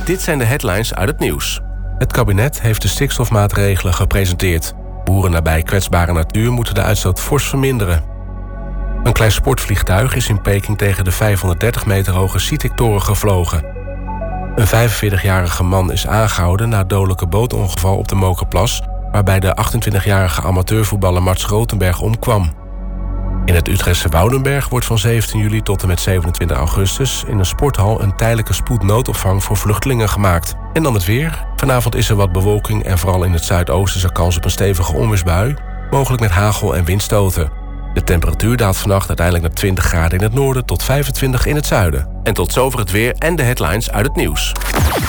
dit zijn de headlines uit het nieuws. Het kabinet heeft de stikstofmaatregelen gepresenteerd. Boeren nabij kwetsbare natuur moeten de uitstoot fors verminderen. Een klein sportvliegtuig is in Peking tegen de 530 meter hoge CITIC-toren gevlogen. Een 45-jarige man is aangehouden na het dodelijke bootongeval op de Mokerplas, waarbij de 28-jarige amateurvoetballer Mats Rotenberg omkwam. In het Utrechtse Woudenberg wordt van 17 juli tot en met 27 augustus in een sporthal een tijdelijke spoednoodopvang voor vluchtelingen gemaakt. En dan het weer. Vanavond is er wat bewolking en vooral in het zuidoosten is er kans op een stevige onweersbui, mogelijk met hagel en windstoten. De temperatuur daalt vannacht uiteindelijk naar 20 graden in het noorden tot 25 in het zuiden. En tot zover het weer en de headlines uit het nieuws.